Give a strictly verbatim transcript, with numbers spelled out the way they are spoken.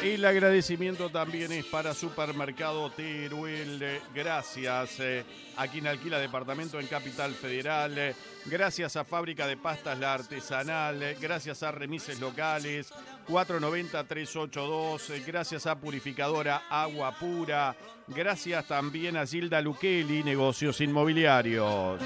El agradecimiento también es para Supermercado Teruel. eh, Gracias eh, a quien alquila departamento en Capital Federal. eh, Gracias a Fábrica de Pastas La Artesanal. eh, Gracias a Remises Locales. cuatro noventa, tres ochenta y dos. eh, Gracias a Purificadora Agua Pura. Gracias también a Gilda Luqueli, Negocios Inmobiliarios.